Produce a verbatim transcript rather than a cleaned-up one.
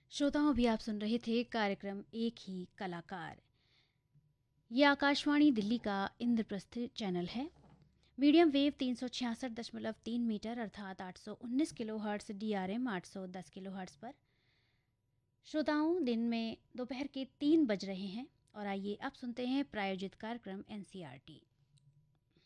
श्रोताओं, अभी आप सुन रहे थे कार्यक्रम एक ही कलाकार। ये आकाशवाणी दिल्ली का इंद्रप्रस्थ चैनल है। मीडियम वेव तीन सौ छियासठ दशमलव तीन मीटर अर्थात आठ सौ उन्नीस kilo hertz, D R M आठ सौ दस किलो हर्ट्स पर। श्रोताओं, दिन में दोपहर के तीन बज रहे हैं और आइए अब सुनते हैं प्रायोजित कार्यक्रम एन सी आर टी।